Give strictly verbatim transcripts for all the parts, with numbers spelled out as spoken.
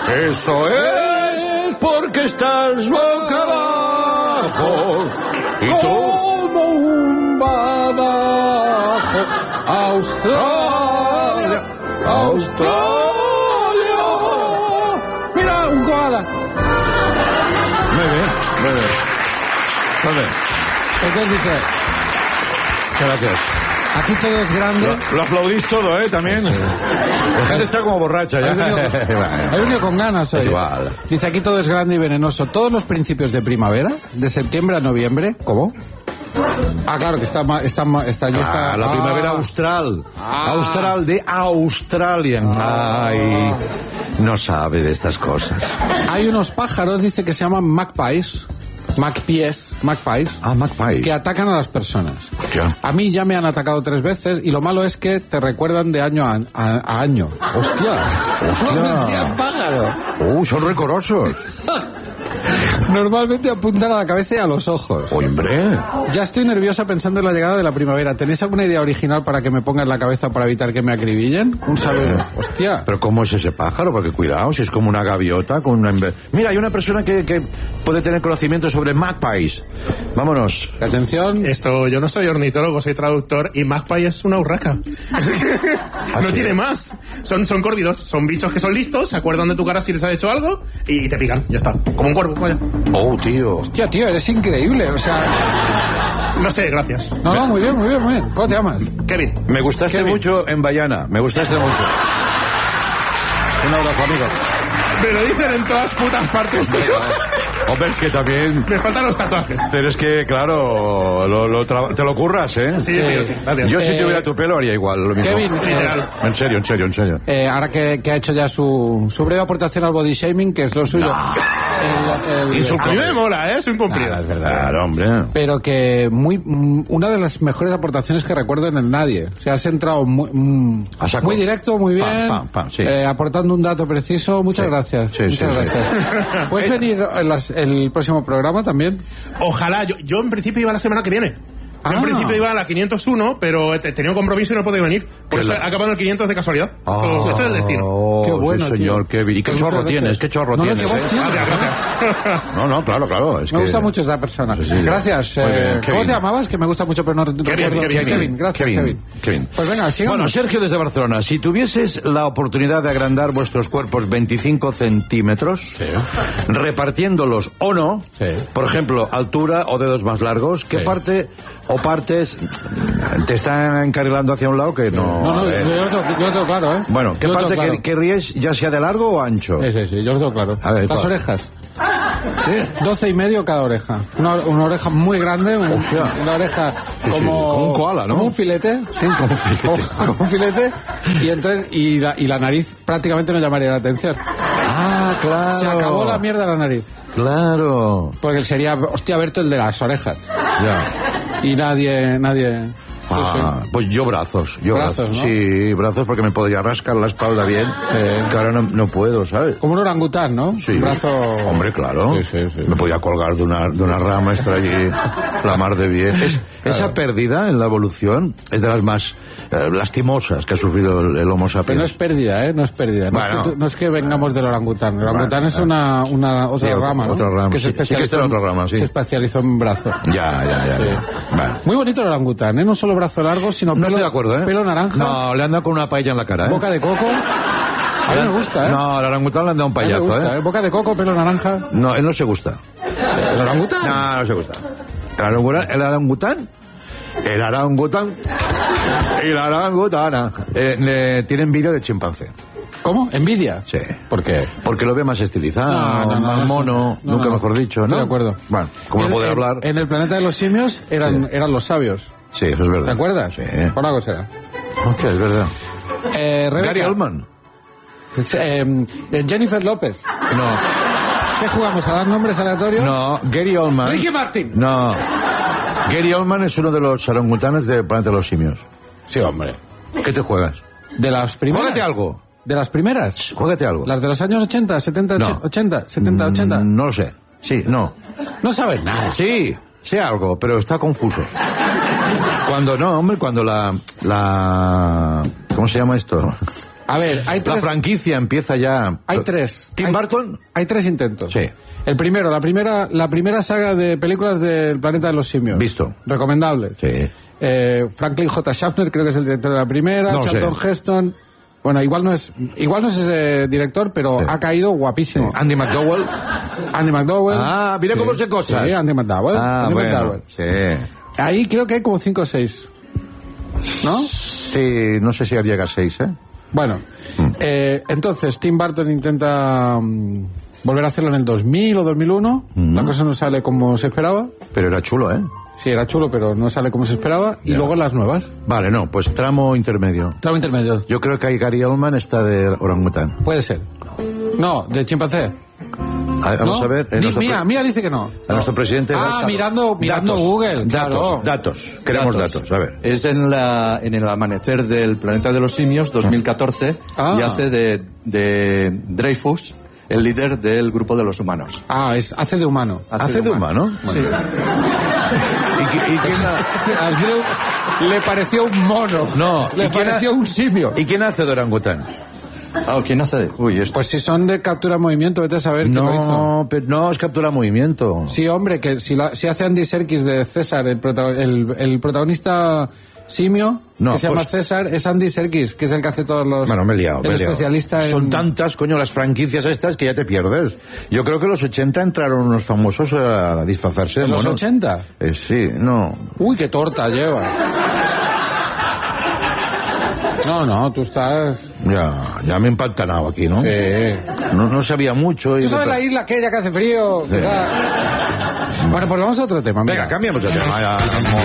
Eso es porque estás boca abajo. Y tú... Como un badajo. Australia. Australia. Mira, un koala. Muy bien, muy bien. Muy bien. Entonces dice... Gracias. Aquí todo es grande. Lo, lo aplaudís todo, ¿eh? También. Sí. La gente está como borracha ya. He venido, he venido con ganas hoy. Es igual. Dice, aquí todo es grande y venenoso. Todos los principios de primavera, de septiembre a noviembre. ¿Cómo? Ah, claro, que está... está, está, ah, está la ah, primavera austral. Ah. Austral de Australia. Ah. Ay, no sabe de estas cosas. Hay unos pájaros, dice, que se llaman magpies. Magpies, magpies, ah, magpie. que atacan a las personas. Hostia. A mí ya me han atacado tres veces y lo malo es que te recuerdan de año a, a, a año. ¡Hostia! ¡Hostia! ¡Hostia, pájaro! ¡Uh, son recorosos! Normalmente apuntan a la cabeza y a los ojos. ¡Hombre! Ya estoy nerviosa pensando en la llegada de la primavera. ¿Tenéis alguna idea original para que me ponga en la cabeza para evitar que me acribillen? Un saludo. ¡Hostia! ¿Pero cómo es ese pájaro? Porque cuidado, si es como una gaviota con una... Mira, hay una persona que, que puede tener conocimiento sobre magpies. Vámonos. Atención. Esto, yo no soy ornitólogo, soy traductor, y magpie es una urraca. ¿Ah, no sí? tiene más. Son, son córvidos, son bichos que son listos, se acuerdan de tu cara si les has hecho algo y te pican, ya está. Como un cuervo, vaya. Oh, tío. Hostia, tío, eres increíble, o sea... No sé, gracias. No, no, muy bien, muy bien, muy bien. ¿Cómo te llamas? Kevin. Me gustaste Kevin. mucho en Bayana, me gustaste mucho. Un abrazo, amigo. Me lo dicen en todas putas partes, tío. Hombre, es que también... Me faltan los tatuajes. Pero es que, claro, lo, lo tra... te lo curras, ¿eh? Sí, sí, sí. Gracias. Yo si Eh, tuviera tu pelo haría igual, lo mismo. Kevin, eh, En serio, en serio, en serio. Eh, ahora que, que ha hecho ya su, su breve aportación al body shaming, que es lo suyo. El- el- Insulto. A mí me mola, ¿eh? Es un cumplido. Nada, es verdad. Claro, hombre. Pero que muy mm, una de las mejores aportaciones que recuerdo en el Nadie. O sea, has entrado muy, mm, A saco. muy directo, muy bien, Pam, pam, pam, sí. eh, aportando un dato preciso. Muchas Sí. gracias. Sí, Muchas sí, sí. gracias. ¿Puedes venir en las- el próximo programa también? Ojalá, yo, yo en principio iba la semana que viene. Yo Ah. en principio iba a la quinientos uno, pero he tenido un compromiso y no he podido venir. Por Qué eso la- he acabado en el quinientos de casualidad. esto, esto es el destino. Oh, Qué bueno, sí, señor, tío. Kevin. ¿Y qué Muchas chorro gracias. tienes? ¿Qué chorro No, no, tienes? qué voz eh? tienes. Gracias, gracias. No, no, claro, claro. Es Me que... gusta mucho esa persona. Sí, sí. Gracias. Muy eh, bien, ¿Cómo Kevin. te llamabas? Que me gusta mucho, pero no recuerdo. Kevin, Kevin, Kevin. Gracias, Kevin, Kevin. Kevin. Pues venga, sigamos. Bueno, Sergio desde Barcelona, si tuvieses la oportunidad de agrandar vuestros cuerpos veinticinco centímetros, repartiéndolos o no, Sí. por ejemplo, altura o dedos más largos, ¿qué Sí. parte o partes te están encarrilando hacia un lado que no? No, no, a ver. yo lo tengo, yo lo tengo claro, ¿eh? Bueno, ¿qué Yo lo parte tengo claro. que- querríais, ya sea de largo o ancho? Sí, sí, sí, yo lo tengo claro. A ver, Las ¿cuál? orejas. ¿Sí? Doce y medio cada oreja. Una, una oreja muy grande, un- Hostia. una oreja Sí, sí, como, como un koala, ¿no? como un filete. Sí, como un filete. Como, como un filete. Y entonces, y la, y la nariz prácticamente no llamaría la atención. Ah, claro. Se acabó la mierda de la nariz. Claro. Porque sería, hostia, Berto, el de las orejas. Ya. Y nadie, nadie. Sí, Ah, sí. pues yo brazos, yo Brazos, brazos. ¿no? Sí, brazos porque me podría rascar la espalda bien, que ahora no, no puedo, ¿sabes? Como un orangután, ¿no? Sí. Un brazo. Hombre, claro. Sí, sí, sí. Me podía colgar de una, de una rama, estar allí, la mar de bien. Es- Esa pérdida en la evolución es de las más eh, lastimosas que ha sufrido el, el Homo Pero sapiens. no es pérdida, ¿eh? No es pérdida. No, Bueno. es, que, tú- no es que vengamos del orangután. El orangután Bueno, es una, una otra Sí, otra- rama, ¿no? otra rama, Que sí. se Sí que especializó, esta era otra rama, sí. se especializó en brazo. Ya, ya, ya. Sí. ya. Vale. Muy bonito el orangután, ¿eh? No solo brazo largo, sino No pelo, estoy de acuerdo, ¿eh? pelo naranja, No, le han dado con una paella en la cara, ¿eh? boca de coco. A mí me gusta, ¿eh? No, al orangután le han dado un A mí me payazo, gusta, ¿eh? ¿eh? Boca de coco, pelo naranja. No, él no se gusta. ¿El orangután? No, no se gusta. El orangután, el orangután, el orangután y la orangutana eh, le tienen vídeo de chimpancé. ¿Cómo? ¿Envidia? Sí. ¿Por qué? Porque lo ve más estilizado, No, no, no, más eso- mono, no, nunca no, no. mejor dicho, ¿no? Estoy de acuerdo. Bueno, como no En- puede en- hablar. En el planeta de los simios eran, eran los sabios. Sí, eso es verdad. ¿Te acuerdas? Sí. Por algo será. Hostia, es verdad. Eh, Rebeca. Gary Oldman. Eh, eh, Jennifer López. No, ¿Qué jugamos? ¿A dar nombres aleatorios? no, Gary Oldman. Ricky Martin. No. Gary Oldman es uno de los orangutanes de Planeta de los Simios. Sí, hombre. ¿Qué te juegas? ¿De las primeras? Juégate algo. ¿De las primeras? Juégate algo. ¿Las de los años ochenta, setenta, No. ochenta, setenta, ochenta? Mm, No lo sé. Sí, no. No sabes nada. Sí, sé algo, pero está confuso. Cuando no, hombre, cuando la, la, ¿cómo se llama esto? A ver, hay tres... La franquicia empieza ya... Hay tres. ¿Tim hay, Burton? Hay tres intentos. Sí. El primero, la primera, la primera saga de películas del Planeta de los Simios. Visto. Recomendable. Sí. Eh, Franklin J. Schaffner creo que es el director de la primera. No Charlton sé. Heston. Bueno, igual no es, igual no es ese director, pero Sí. ha caído guapísimo. Sí. Andy McDowell. Andy McDowell. Ah, mira Sí. cómo se cosas. Sí, Andy McDowell. Ah, Andy bueno. McDowell. Sí. Ahí creo que hay como cinco o seis. ¿No? Sí, no sé si llega a seis, ¿eh? Bueno, eh, entonces Tim Burton intenta mm, volver a hacerlo en el dos mil o dos mil uno. Mm. La cosa no sale como se esperaba. Pero era chulo, ¿eh? Sí, era chulo, pero no sale como se esperaba. Y Ya. luego las nuevas. Vale, no, pues tramo intermedio. Tramo intermedio. Yo creo que ahí Gary Oldman está de orangután. Puede ser. No, de chimpancé. A- Vamos ¿No? a ver. eh, Ni- nuestro Mía, pre- Mía dice que no. a nuestro presidente. Ah, Gastado. mirando- mirando Datos, Google, Datos, claro. datos. Queremos datos. A ver. Es en, la, en el amanecer del Planeta de los Simios, dos mil catorce, Ah. y hace de, de Dreyfus, el líder del grupo de los humanos. Ah, es, hace de humano. ¿Hace de humano? Sí. ¿Y, qui- y quién ha- Al Drew le pareció un mono. No, Le ¿y quién ha- pareció un simio. ¿Y quién hace de orangután? Ah, ¿quién hace de...? Uy, esto... Pues si son de captura movimiento, vete a saber quién lo hizo. No, pero no, es captura movimiento. Sí, hombre, que si, la- si hace Andy Serkis de César, el, protago- el, el protagonista simio, No, que se llama pues- César, es Andy Serkis, que es el que hace todos los... Bueno, me he liado, me el he liado. especialista en... Son tantas, coño, las franquicias estas que ya te pierdes. Yo creo que en los ochenta entraron unos famosos a disfrazarse de ¿En los monos. ochenta? Eh, sí, no. Uy, qué torta lleva. No, no, tú estás... Ya, ya me he empantanado aquí, ¿no? Sí. No, no sabía mucho. Y ¿Tú sabes de- la isla aquella que hace frío? Sí. Está- Bueno, pues vamos a otro tema. Mira. Venga, cambiamos de tema. Ya,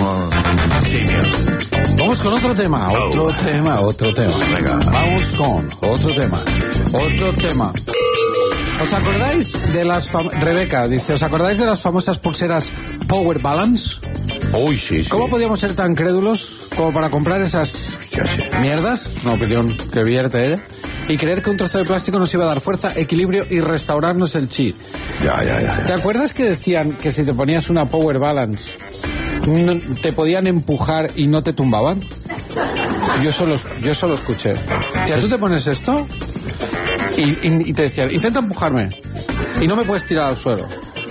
vamos. Vamos con otro tema, otro tema, otro tema. Venga. Vamos con otro tema, otro tema. ¿Os acordáis de las fam- Rebeca dice, ¿os acordáis de las famosas pulseras Power Balance? Uy, sí, sí. ¿Cómo podíamos ser tan crédulos como para comprar esas Ya sé. mierdas? Una opinión que vierte ella. Y creer que un trozo de plástico nos iba a dar fuerza, equilibrio y restaurarnos el chi. Ya, ya, ya. ¿Te acuerdas que decían que si te ponías una Power Balance no- te podían empujar y no te tumbaban? Yo solo, yo solo escuché. O sea, tú te pones esto y, y- y te decían, intenta empujarme y no me puedes tirar al suelo.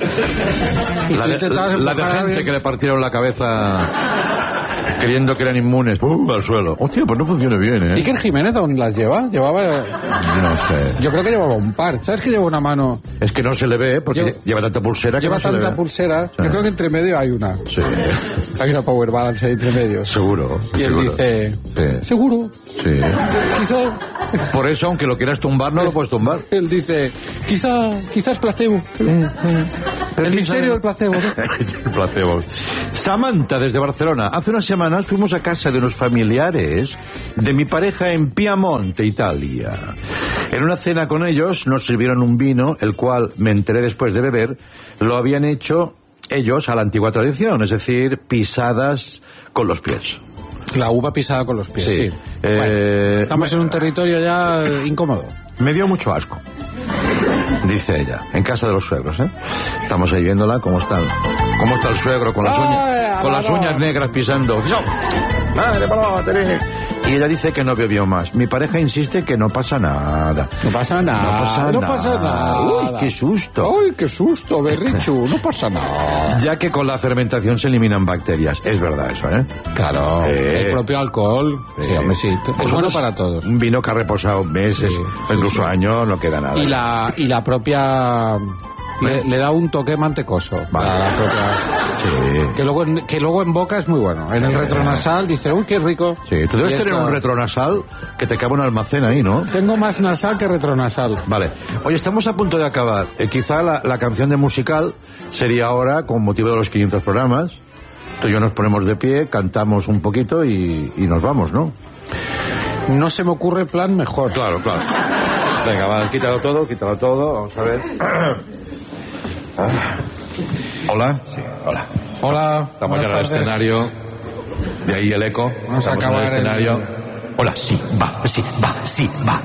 Y La tú de, intentabas la de empujar a gente alguien. que le partieron la cabeza creyendo que eran inmunes. ¡Pum! Al suelo. Hostia, pues no funciona bien, ¿eh? Iker Jiménez aún las lleva, llevaba, No sé. yo creo que llevaba un par. ¿Sabes que lleva una mano? Es que no se le ve porque Lleva- lleva tanta pulsera que Lleva no se le tanta ve. pulsera. Sí. Yo creo que entre medio hay una. Sí, Hay una Power Balance ahí entre medio. seguro. Y él seguro. dice, Sí. seguro. Sí. Quizá, Por eso, aunque lo quieras tumbar, no lo puedes tumbar. él dice, quizá, quizás placebo. Pero El quién misterio sabe. del placebo. ¿no? El placebo. Samantha, desde Barcelona. Hace unas semanas fuimos a casa de unos familiares de mi pareja en Piamonte, Italia. En una cena con ellos nos sirvieron un vino, el cual, me enteré después de beber, lo habían hecho ellos a la antigua tradición, es decir, pisadas con los pies. La uva pisada con los pies, Sí. sí. Eh, Bueno, estamos en un territorio ya eh, incómodo. Me dio mucho asco, dice ella, en casa de los suegros, ¿eh? Estamos ahí viéndola, cómo está, cómo está el suegro con las Ay, uñas, con las alaba. uñas negras pisando. Madre paloma, y ella dice que no bebió más. Mi pareja insiste que no pasa nada. No pasa nada. No pasa no nada. pasa nada. Uy, qué susto. Ay, qué susto, Berrichu. No pasa nada. Ya que con la fermentación se eliminan bacterias. Es verdad eso, ¿eh? Claro, Eh. el propio alcohol. Sí, hombre, sí. Es Vosotros, bueno para todos. Un vino que ha reposado meses, Sí, o incluso años, no queda nada. Y la, y la propia... Le, le da un toque mantecoso. Vale. La- la propia- Sí. que, luego en, que luego en boca es muy bueno. En el retronasal dice, uy, qué rico. Sí, tú debes Y tener esto- un retronasal que te cabe un almacén ahí, ¿no? Tengo más nasal que retronasal. Vale. Oye, estamos a punto de acabar. Eh, quizá la, la canción de musical sería ahora, con motivo de los quinientos programas. Tú y yo nos ponemos de pie, cantamos un poquito y, y nos vamos, ¿no? No se me ocurre plan mejor. Claro, claro. Venga, va, quítalo todo, quítalo todo. Vamos a ver. Ah. Hola. Sí, hola. Hola. Estamos ya en el buenas tardes. escenario. De ahí el eco. Vamos a Estamos en el acabar el- escenario. Hola, sí, va, sí, va, sí, va.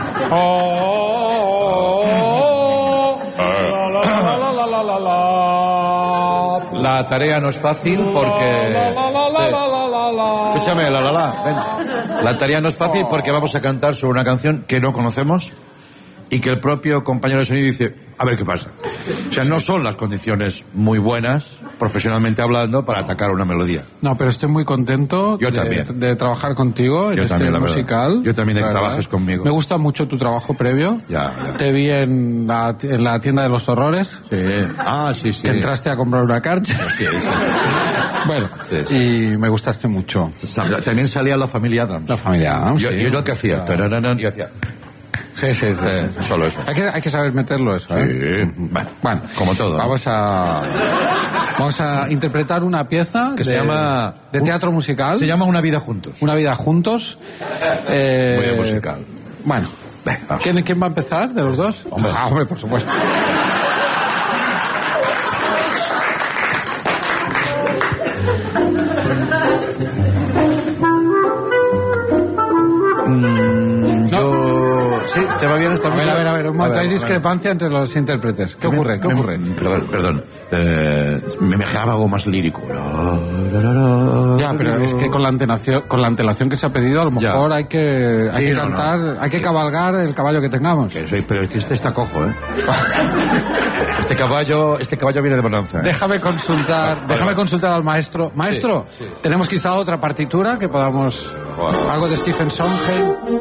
La tarea no es fácil porque... Escúchame, la la la, ven. La tarea no es fácil porque vamos a cantar sobre una canción que no conocemos y que el propio compañero de sonido dice, a ver qué pasa. O sea, no son las condiciones muy buenas, profesionalmente hablando, para atacar una melodía. No, pero estoy muy contento Yo de, también. de trabajar contigo en Yo este también, la verdad. musical. Yo también de que La verdad. trabajes conmigo. Me gusta mucho tu trabajo previo. Ya, ya. Te vi en la, en la tienda de los horrores, Sí. Ah, sí, sí. que entraste a comprar una carcha. Sí, sí. Bueno, Sí, sí. y me gustaste mucho. También salía la familia Adams. La familia Adams, Yo, sí. yo era el que hacía. Claro. Tarararán, y hacía. Sí, sí, sí. Eh, solo eso. Hay que, hay que saber meterlo eso, ¿eh? Sí. Bueno, Bueno, como todo, ¿no? Vamos a vamos a interpretar una pieza Que de, se llama... de teatro musical. Se llama Una vida juntos. Una vida juntos. Eh, Muy musical. Bueno, Venga. ¿quién, ¿quién va a empezar de los dos? Hombre. Ah, hombre, por supuesto. Yo... Sí, ¿te va bien esta A ver, música? a ver, a ver, un momento, A ver, hay a ver. discrepancia entre los intérpretes. ¿Qué ocurre? ¿Qué Me- ocurre? me- Perdón, perdón. Eh, me imaginaba algo más lírico. Ya, pero es que con la antelación, con la antelación que se ha pedido, a lo Ya. mejor hay que, hay Sí, que no, no. cantar, hay que cabalgar el caballo que tengamos. Que soy- pero es que este está cojo, ¿eh? Este caballo, este caballo viene de bonanza. ¿eh? Déjame consultar, déjame consultar al maestro. Maestro, Sí, sí. tenemos quizá otra partitura que podamos, algo de Stephen Sondheim.